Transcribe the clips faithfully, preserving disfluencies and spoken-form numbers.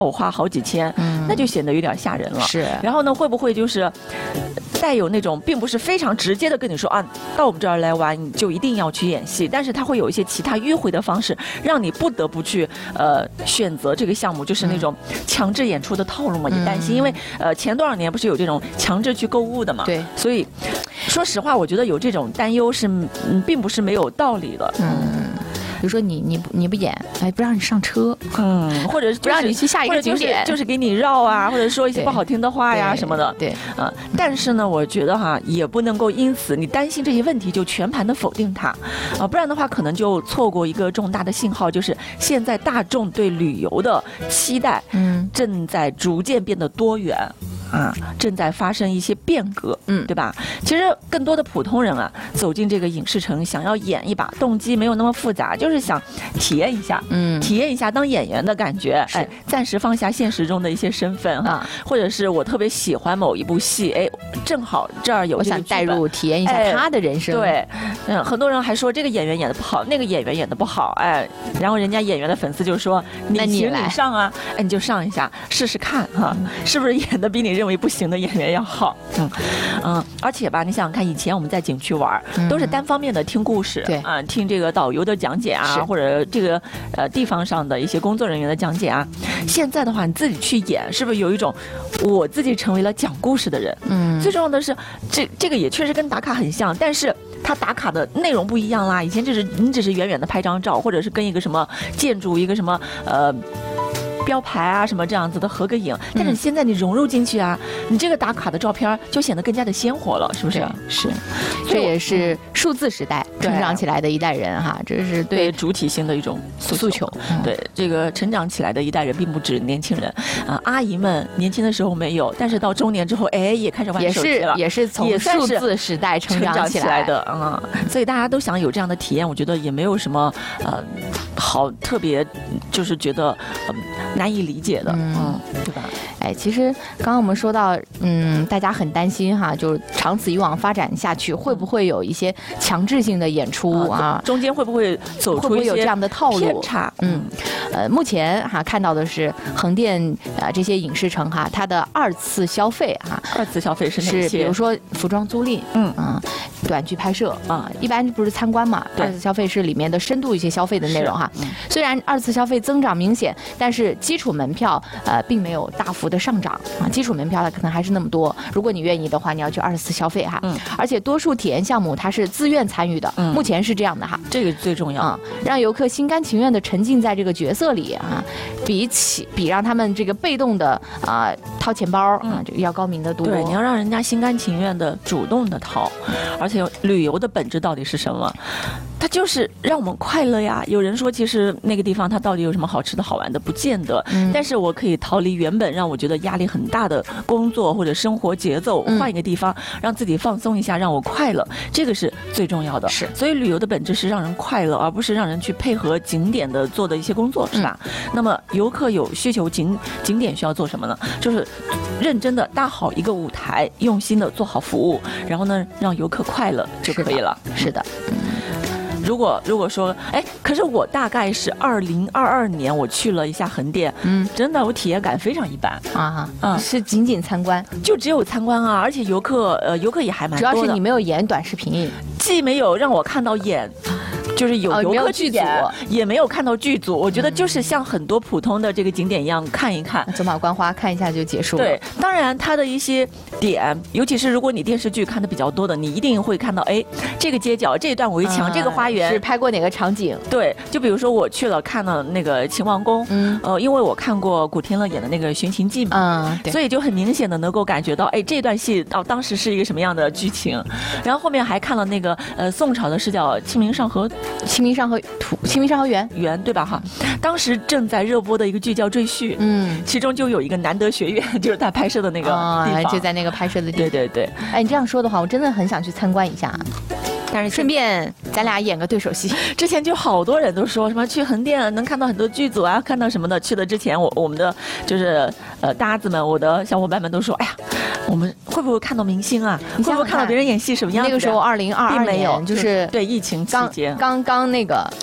我花好几千， 嗯， 那就显得有点吓人了。 是， 然后呢，会不会就是带有那种并不是非常直接的跟你说啊，到我们这儿来玩你就一定要去演戏，但是他会有一些其他迂回的方式，让你不得不去呃选择这个项目，就是那种强制演出的套路嘛。你担心，因为呃前多少年不是有这种强制去购物的嘛？ 对， 所以说实话，我觉得有这种担忧是嗯，并不是没有道理的。 嗯。比如说你你你不演，哎，不让你上车， 嗯，或者、就是、 不让你去下一个景点， 就是、就是给你绕啊，或者说一些不好听的话呀什么的， 对， 啊、呃，但是呢，我觉得哈，也不能够因此你担心这些问题就全盘的否定它，啊、呃，不然的话可能就错过一个重大的信号，就是现在大众对旅游的期待，嗯，正在逐渐变得多元。啊，正在发生一些变革，嗯，对吧？其实更多的普通人啊，走进这个影视城，想要演一把，动机没有那么复杂，就是想体验一下，嗯，体验一下当演员的感觉，哎，暂时放下现实中的一些身份哈、啊，或者是我特别喜欢某一部戏，哎，正好这儿有我想带入体验一下他的人生， 哎、对，嗯，很多人还说这个演员演的不好，那个演员演的不好，哎，然后人家演员的粉丝就说你行你上啊，哎，你就上一下试试看哈、啊，是不是演的比你认为不行的演员要好，嗯嗯，而且吧，你想想看，以前我们在景区玩，嗯、都是单方面的听故事，对啊、呃，听这个导游的讲解啊，或者这个呃地方上的一些工作人员的讲解啊。现在的话，你自己去演，是不是有一种我自己成为了讲故事的人？嗯，最重要的是，这这个也确实跟打卡很像，但是他打卡的内容不一样啦。以前就是你只是远远的拍张照，或者是跟一个什么建筑一个什么呃。标牌啊什么这样子的合个影，但是现在你融入进去啊，你这个打卡的照片就显得更加的鲜活了，是不是？ 是，这也是数字时代成长起来的一代人哈，这是对主体性的一种诉求。对，这个成长起来的一代人，并不止年轻人啊，阿姨们年轻的时候没有，但是到中年之后，哎，也开始玩手机了， 也是也是从数字时代成长起来的啊、嗯。所以大家都想有这样的体验，我觉得也没有什么呃好特别，就是觉得。呃难以理解的，嗯，对吧？ 哎，其实刚刚我们说到，嗯，大家很担心哈，就是长此以往发展下去，会不会有一一些强制性的演出啊？ 中间会不会走出一些有这样的套路偏差？ 嗯，呃，目前哈看到的是横店啊这些影视城哈，它的二次消费哈， 二次消费是哪些？ 是比如说服装租赁，嗯啊，短剧拍摄啊，一般不是参观嘛？二次消费是里面的深度一些消费的内容哈。虽然二次消费增长明显，但是基础门票呃并没有大幅的上涨啊，基础门票它可能还是那么多。如果你愿意的话，你要去二次消费哈。嗯。而且多数体验项目它是自愿参与的，嗯、目前是这样的哈。 这个最重要啊、 嗯，让游客心甘情愿的沉浸在这个角色里啊，比起比让他们这个被动的啊、呃、掏钱包啊、嗯，这个要高明得多。 对，你要让人家心甘情愿的主动的掏，而且旅游的本质到底是什么？它就是让我们快乐呀。有人说，其实那个地方它到底有什么好吃的好玩的，不见得。嗯、但是我可以逃离原本让我觉得压力很大的工作或者生活节奏，换一个地方，让自己放松一下，让我快乐，这个是最重要的。 是， 所以旅游的本质是让人快乐，而不是让人去配合景点的做的一些工作，是吧？嗯、那么游客有需求，景景点需要做什么呢？就是认真的搭好一个舞台，用心的做好服务，然后呢，让游客快乐就可以了。 是的。嗯如果如果说，哎，可是我大概是二零二二年我去了一下横店，嗯，真的我体验感非常一般啊，嗯，是仅仅参观， 就只有参观啊，而且游客呃游客也还蛮多的， 主要是你没有演短视频， 既没有让我看到演。就是有游客剧组，也没有看到剧组。我觉得就是像很多普通的这个景点一样看一看， 走马观花看一下就结束了。 对，当然它的一些点，尤其是如果你电视剧看的比较多的，你一定会看到，哎，这个街角这段围墙、嗯、这个花园是拍过哪个场景？ 对，就比如说我去了看了那个秦王宫，嗯，呃，因为我看过古天乐演的那个《寻秦记》嘛，嗯，对，所以就很明显的能够感觉到，哎，这段戏到、哦、当时是一个什么样的剧情。然后后面还看了那个呃宋朝的是叫《清明上河》。 清明上河图，清明上河园园对吧？哈，当时正在热播的一个剧叫《赘婿》，嗯，其中就有一个南德学院，就是他拍摄的那个地方， 哦、就在那个拍摄的地方。 对对对， 哎，你这样说的话，我真的很想去参观一下。 但是顺便咱俩演个对手戏。 之前就好多人都说什么去横店能看到很多剧组啊，看到什么的。去的之前我我们的就是呃搭子们，我的小伙伴们都说，哎呀，我们会不会看到明星啊？会不会看到别人演戏什么样子？ 那个时候二零二二年就是对疫情期间， 刚刚那个嗯。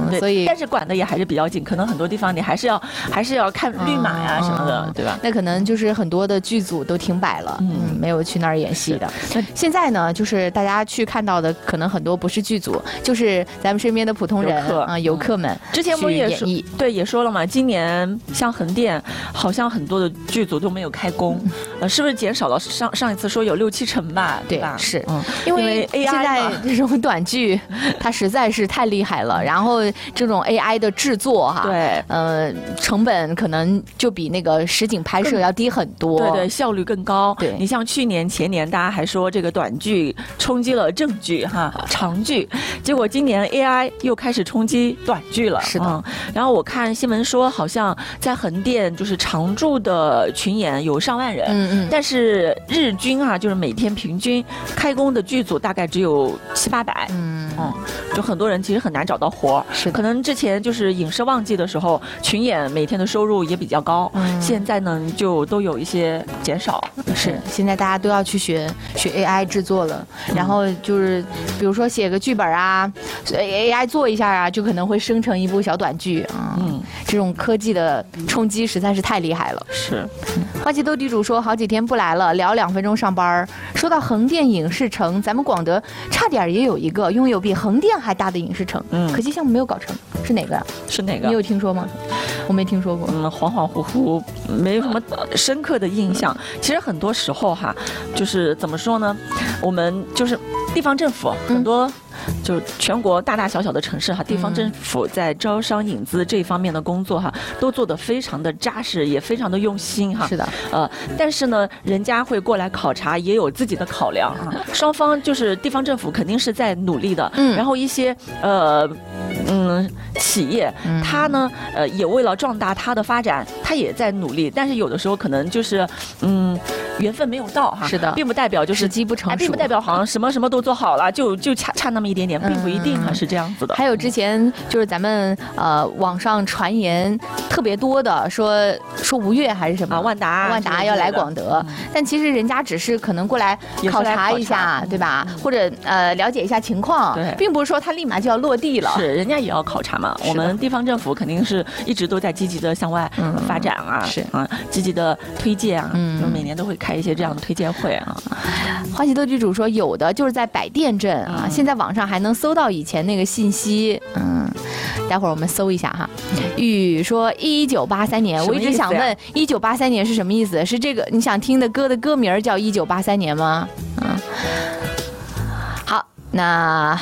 嗯，所以但是管的也还是比较紧，可能很多地方你还是要还是要看绿码呀什么的，嗯、对吧？ 那可能就是很多的剧组都停摆了，嗯，没有去那儿演戏的。现在呢，就是大家去看到的，可能很多不是剧组，就是咱们身边的普通人啊，游客们。 之前不也说对也说了嘛，今年像横店，好像很多的剧组都没有开工，呃，是不是减少了上上一次说有六七成吧？ 对吧？ 是，嗯，因为现在这种短剧它实在是太厉害了，然后这种 A I 的制作哈， 对， 呃，成本可能就比那个实景拍摄要低很多， 对对，效率更高。 对， 你像去年前年大家还说这个短剧冲击了正剧哈长剧，结果今年 A I 又开始冲击短剧了。 是的， 嗯，然后我看新闻说，好像在横店就是常驻的群演有上万人，嗯嗯，但是日均啊，就是每天平均开工的剧组大概只有七八百，嗯嗯，就很多人其实很难找到活， 是可能之前就是影视旺季的时候，群演每天的收入也比较高，嗯，现在呢就都有一些减少， 是现在大家都要去学学 A I 制作了，然后就是比如说写个剧本啊 ，A I 做一下啊，就可能会生成一部小短剧啊，嗯，这种科技的冲击实在是太厉害了。 是， 花旗斗地主说好几天不来了，聊两分钟上班。说到横店影视城，咱们广德差点也有一个拥有比横店还大的影视城，嗯，可惜项目没有搞成，是哪个呀？ 是哪个？ 你有听说吗？我没听说过， 嗯，恍恍惚惚，没有什么深刻的印象。其实很多时候哈，就是怎么说呢，我们就是地方政府很多。嗯就全国大大小小的城市哈，地方政府在招商引资这一方面的工作哈，都做得非常的扎实，也非常的用心哈。 是的， 呃，但是呢，人家会过来考察，也有自己的考量啊。双方就是地方政府肯定是在努力的，嗯，然后一些呃嗯企业，他呢呃也为了壮大它的发展，他也在努力，但是有的时候可能就是嗯缘分没有到哈， 是的， 并不代表就是时机不成熟， 并不代表好像什么什么都做好了，就就差差那么一点点，并不一定啊，是这样子的。 还有之前就是咱们呃网上传言特别多的，说说吴越还是什么啊，万达万达要来广德，但其实人家只是可能过来考察一下，对吧？或者呃了解一下情况， 对， 并不是说他立马就要落地了。 是，人家也要考察嘛。我们地方政府肯定是一直都在积极的向外发展啊， 是啊，积极的推荐啊，嗯，每年都会开一些这样的推荐会啊。 花旗斗地主说有的就是在百店镇啊，现在网上还能搜到以前那个信息，嗯，待会儿我们搜一下哈。雨说一九八三年，我一直想问一九八三年是什么意思？是这个你想听的歌的歌名叫一九八三年吗？嗯，好，那。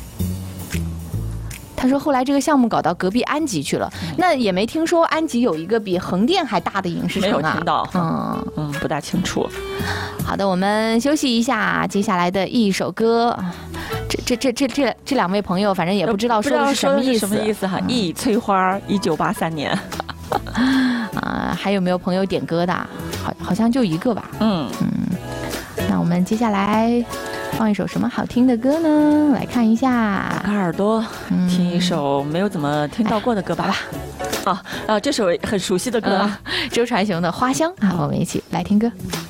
他说后来这个项目搞到隔壁安吉去了，那也没听说安吉有一个比横店还大的影视城啊。 没有听到，嗯嗯，不大清楚。 好的，我们休息一下，接下来的一首歌，这这这这这这两位朋友反正也不知道说的是什么意思， 什么意思哈？忆翠花，一九八三年。 啊，还有没有朋友点歌的？好，好像就一个吧。嗯嗯，那我们接下来。放一首什么好听的歌呢？来看一下， 打开耳朵，嗯、听一首没有怎么听到过的歌吧。 哎、 啊啊，这首很熟悉的歌， 嗯、周传雄的《花香》。好，我们一起来听歌。